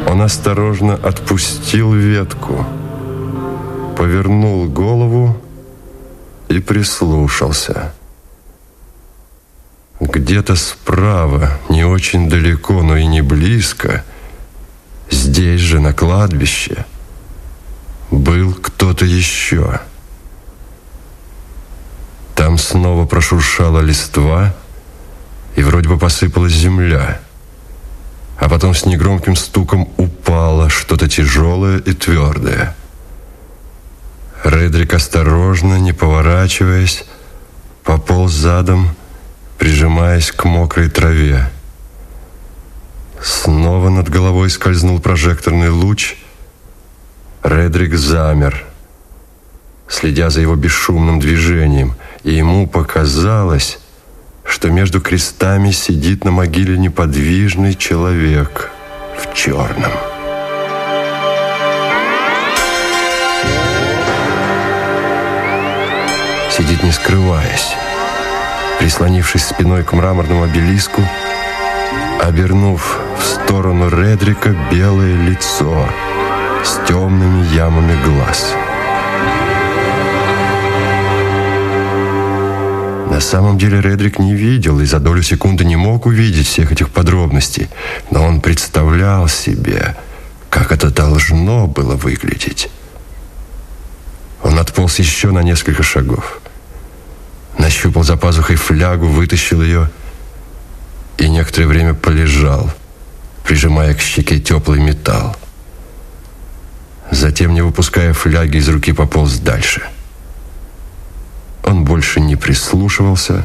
Он осторожно отпустил ветку, повернул голову и прислушался. Где-то справа, не очень далеко, но и не близко, здесь же, на кладбище, был кто-то еще. Там снова прошуршала листва, и вроде бы посыпалась земля. А потом с негромким стуком упало что-то тяжелое и твердое. Редрик осторожно, не поворачиваясь, пополз задом, прижимаясь к мокрой траве. Снова над головой скользнул прожекторный луч. Редрик замер, следя за его бесшумным движением, и ему показалось, что между крестами сидит на могиле неподвижный человек в черном. Сидит не скрываясь, прислонившись спиной к мраморному обелиску, обернув в сторону Редрика белое лицо с темными ямами глаз. На самом деле Редрик не видел и за долю секунды не мог увидеть всех этих подробностей, но он представлял себе, как это должно было выглядеть. Он отполз еще на несколько шагов, нащупал за пазухой флягу, вытащил ее и некоторое время полежал, прижимая к щеке теплый металл. Затем, не выпуская фляги из руки, пополз дальше. Он больше не прислушивался,